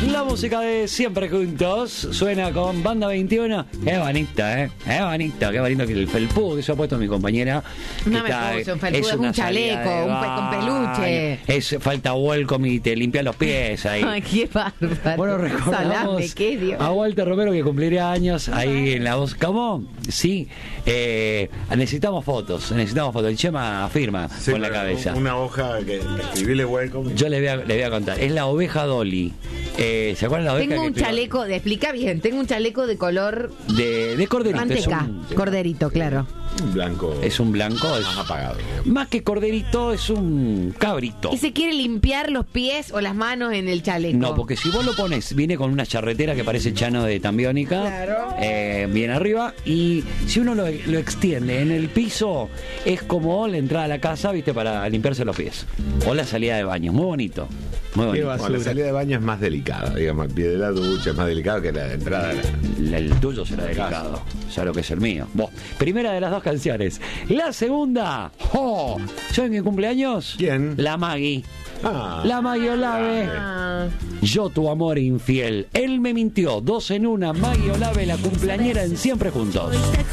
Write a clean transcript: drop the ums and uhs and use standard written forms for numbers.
La música de Siempre Juntos suena con Banda 21. Qué bonito, qué bonito, qué bonito que el felpudo que se ha puesto mi compañera. No me puse un felpudo, es un chaleco, con peluche. Falta welcome y te limpia los pies ahí. Ay, qué bárbaro. Bueno, recordamos a Walter Romero que cumpliría años ahí en la voz. ¿Cómo? Sí, necesitamos fotos. El Chema afirma sí, con la cabeza. Una hoja que escribirle welcome. Yo le voy a contar. Es la oveja Dolly. ¿Se acuerdan la oveja? Tengo un chaleco, explica bien, tengo un chaleco de color de corderito. Manteca, corderito, claro. Un blanco. Es un blanco. Más apagado. Más que corderito, es un cabrito. ¿Y se quiere limpiar los pies o las manos en el chaleco? No, porque si vos lo pones, viene con una charretera que parece Chano de Tambiónica. Claro. Bien arriba. Y si uno lo extiende en el piso, es como la entrada a la casa, viste, para limpiarse los pies. O la salida de baño. Muy bonito. Muy bonito. Bueno, la salida de baño es más delicada, digamos, el pie de la ducha es más delicado que la de entrada. El tuyo será delicado, ya lo que es el mío. Vos, primera de las dos canciones. La segunda, ¿saben qué cumpleaños? ¿Quién? La Maggie. La Maggie Olave. Yo tu amor infiel. Él me mintió. 2 en 1. Maggie Olave, la cumpleañera en Siempre Juntos.